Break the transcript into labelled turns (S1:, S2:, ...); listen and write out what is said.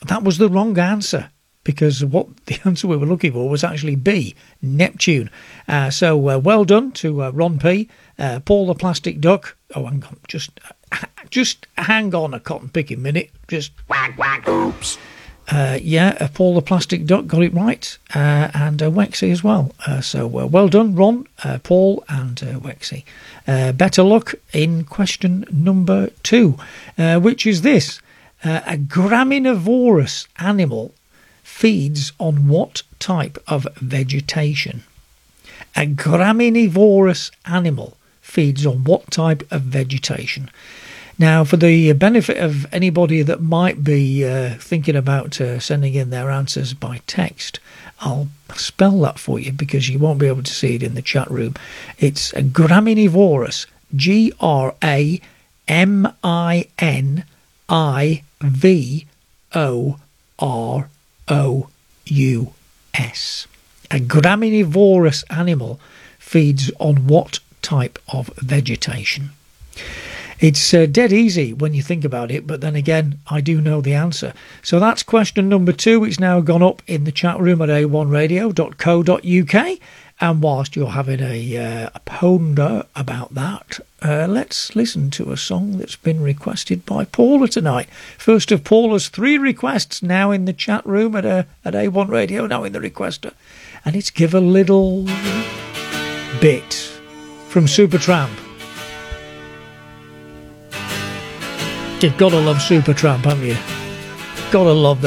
S1: That was the wrong answer, because what the answer we were looking for was actually B, Neptune. So well done to Ron P, Paul the Plastic Duck. Oh, hang on, just hang on a cotton picking minute. Just whack whack. Oops. Paul the Plastic Duck got it right, and Wexy as well. So well done, Ron, Paul, and Wexy. Better luck in question number 2, which is this: a graminivorous animal feeds on what type of vegetation? A graminivorous animal feeds on what type of vegetation? Now, for the benefit of anybody that might be thinking about sending in their answers by text, I'll spell that for you because you won't be able to see it in the chat room. It's a graminivorous, Graminivorous. A graminivorous animal feeds on what type of vegetation? It's dead easy when you think about it, but then again, I do know the answer. So that's question number 2. It's now gone up in the chat room at a1radio.co.uk. And whilst you're having a ponder about that, let's listen to a song that's been requested by Paula tonight. First of Paula's 3 requests now in the chat room at A1 Radio, now in the requester. And it's Give a Little Bit from Supertramp. You've got to love Supertramp, haven't you? Got to love that.